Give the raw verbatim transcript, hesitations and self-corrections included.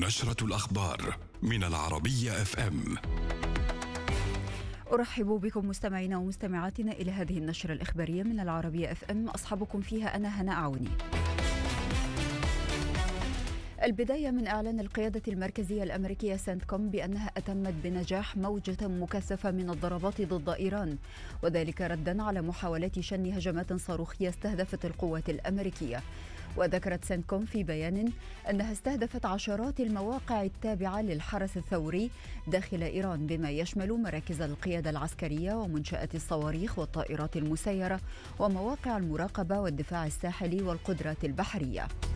نشرة الأخبار من العربية اف ام. أرحب بكم مستمعينا ومستمعاتنا إلى هذه النشرة الإخبارية من العربية اف ام، أصحبكم فيها أنا هناء عوني. البداية من إعلان القيادة المركزية الأمريكية سنتكوم بأنها أتمت بنجاح موجة مكثفة من الضربات ضد إيران، وذلك ردا على محاولات شن هجمات صاروخية استهدفت القوات الأمريكية. وذكرت سنتكوم في بيان أنها استهدفت عشرات المواقع التابعة للحرس الثوري داخل إيران، بما يشمل مراكز القيادة العسكرية ومنشآت الصواريخ والطائرات المسيرة ومواقع المراقبة والدفاع الساحلي والقدرات البحرية.